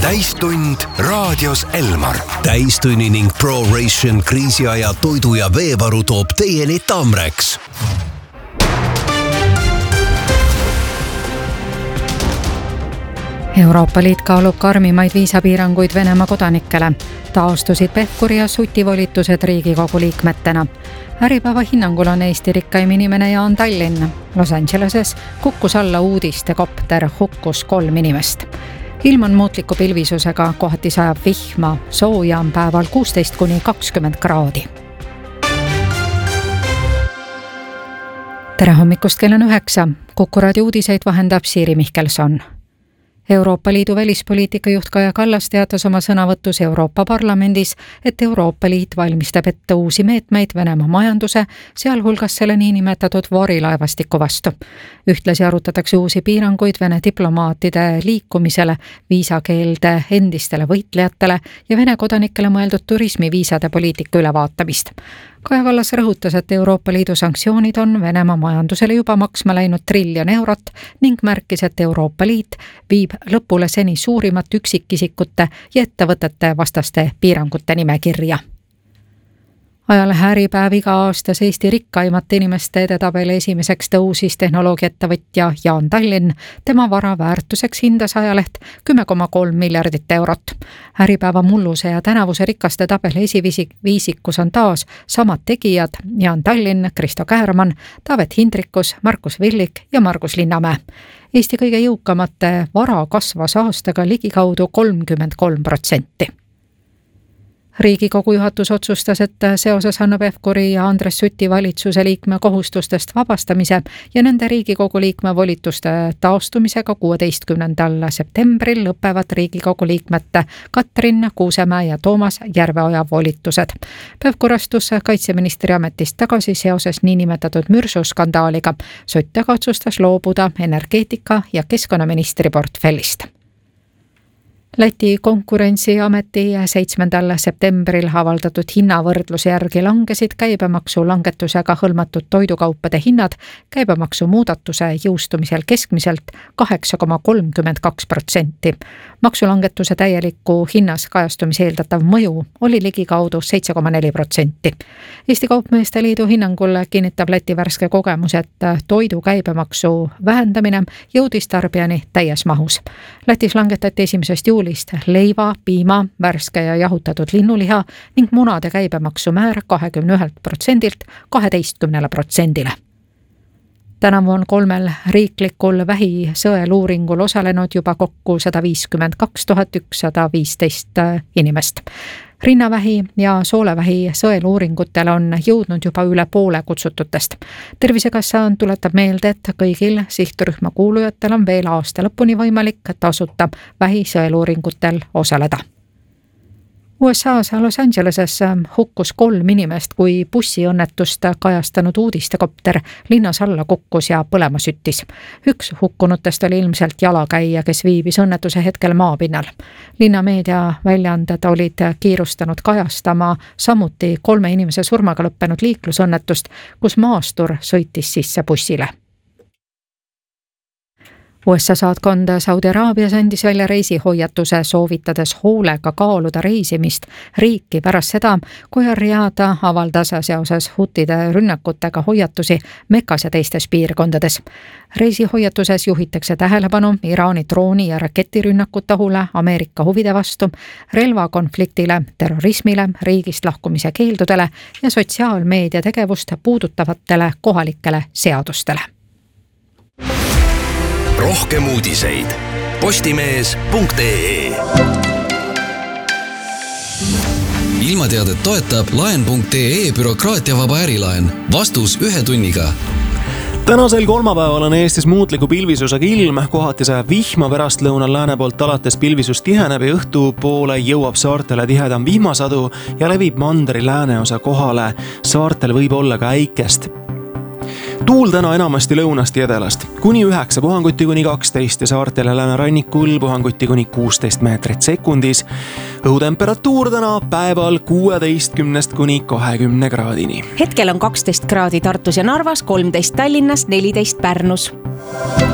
täistund raadios Elmar. Täistunni ning ProRation kriisiaja toidu ja veevaru toob teieni Tamreks. Euroopa Liit kaalub karmimaid viisapiiranguid Venemaa kodanikele. Taastusid Pevkuri ja Suti volitused Riigikogu liikmetena. Äripäeva hinnangul on Eesti rikkaim inimene Jaan Tallinn. Los Angeleses kukkus alla uudistekopter, hukkus 3 inimest. Ilm on muutliku pilvisusega, kohati sajab vihma, sooja on päeval 16–20 kraadi. Tere hommikust, kell on 9. Kuku raadio uudiseid vahendab Siiri Mihkelson. Euroopa Liidu välispoliitika juht Kaja Kallas teatas oma sõnavõtus Euroopa Parlamendis, et Euroopa Liit valmistab ette uusi meetmeid Venemaa majanduse, sealhulgas selle niinimetatud varilaevastiku vastu. Ühtlasi arutatakse uusi piiranguid Vene diplomaatide liikumisele, viisakeelde endistele võitlejatele ja Vene kodanikele mõeldud turismiviisade poliitika ülevaatamist. Kaja Kallas rõhutas, et Euroopa Liidu sanktsioonid on Venemaa majandusele juba maksma läinud 1 triljon eurot ning märkis, et Euroopa Liit viib lõpule seni suurimat üksikisikute ja ettevõtete vastaste piirangute nimekirja. Ajalehe Äripäev iga aastas Eesti rikkaimate inimeste edetabeli esimeseks tõusis tehnoloogiaettevõtja Jaan Tallinn. Tema vara väärtuseks hindas ajaleht 10,3 miljardit eurot. Äripäeva mulluse ja tänavuse rikaste tabeli esiviisikus on taas samad tegijad: Jaan Tallinn, Kristo Käärmann, Taavet Hindrikus, Markus Villik ja Margus Linnamäe. Eesti kõige jõukamate vara kasvas aastaga ligikaudu 33%. Riigikogu juhatus otsustas, et seoses Hanno Pevkuri ja Andres Suti valitsuse liikme kohustustest vabastamise ja nende Riigikogu liikme volituste taastumisega 16. septembril lõpevad Riigikogu liikmete Katrin Kuusemäe ja Toomas Järveoja volitused. Pevkur astus kaitseministri ametist tagasi seoses niinimetatud mürsuskandaaliga. Sutt aga otsustas loobuda energeetika- ja keskkonnaministri portfellist. Läti konkurentsiameti 7. septembril avaldatud hinnavõrdluse järgi langesid käibemaksu langetusega hõlmatud toidukaupade hinnad käibemaksu muudatuse jõustumisel keskmiselt 8,32%. Maksulangetuse täieliku hinnas kajastumise eeldatav mõju oli ligikaudu 7,4%. Eesti Kaupmeeste Liidu hinnangul kinnitab Läti värske kogemus, et toidu käibemaksu vähendamine jõudis tarbijani täies mahus. Lätis langetati 1. juulist leiva, piima, värske ja jahutatud linnuliha ning munade käibemaksu määr 21%-lt 12%-le. Tänavu on 3 riiklikul vähisõeluuringul osalenud juba kokku 152 115 inimest. Rinnavähi ja soolevähi sõeluuringutel on jõudnud juba üle poole kutsututest. Tervisekassa tuletab meelde, et kõigil sihtrühma kuulujatel on veel aasta lõpuni võimalik tasuta vähisõeluuringutel osaleda. USA's Los Angeleses hukkus 3 inimest, kui bussiõnnetust kajastanud uudistekopter linnas alla kukkus ja põlema süttis. Üks hukkunutest oli ilmselt jalakäija, kes viibis õnnetuse hetkel maapinnal. Linna meediaväljaanded olid kiirustanud kajastama samuti 3 inimese surmaga lõppenud liiklusõnnetust, kus maastur sõitis sisse bussile. USA saatkond Saudi Araabias andis välja reisihoiatuse, soovitades hoolega kaaluda reisimist riiki pärast seda, kui Riyadh avaldas seoses hutide rünnakutega hoiatusi Mekas ja teistes piirkondades. Reisihoiatuses juhitakse tähelepanu Iraani drooni- ja raketirünnakute ohule Ameerika huvide vastu, relvakonfliktile, terrorismile, riigist lahkumise keeldudele ja sotsiaalmeedia tegevust puudutavatele kohalikele seadustele. Rohkem uudiseid postimees.ee. Ilmateadet toetab laen.ee bürokraatiavaba ärilaen. Vastus 1 tunniga. Tänasel kolmapäeval on Eestis muutliku pilvisusega ilm, kohati sajab vihma, pärastlõunal lääne poolt alates pilvisus tiheneb ja õhtupoole jõuab saartele tihedam vihmasadu ja levib mandri lääneosa kohale. Saartel võib olla ka äikest. Tuul täna enamasti lõunast ja edelast, kuni 9, puhanguti kuni 12 ja saartel ja läänerannikul puhanguti kuni 16 meetrit sekundis. Õhutemperatuur täna päeval 16 kuni 20 kraadini. Hetkel on 12 kraadi Tartus ja Narvas, 13 Tallinnas, 14 Pärnus.